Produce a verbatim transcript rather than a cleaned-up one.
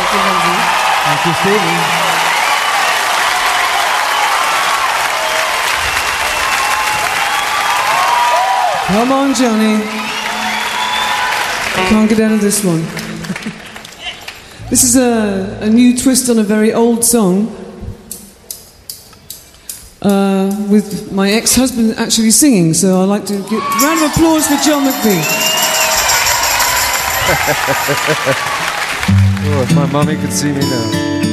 Thank you, Lindsay. Thank you, Stevie. Come on, Johnny. Can't get out of this one. This is a, a new twist on a very old song, uh, with my ex-husband actually singing, so I'd like to give a round of applause for John McVie. Oh, if my mummy could see me now.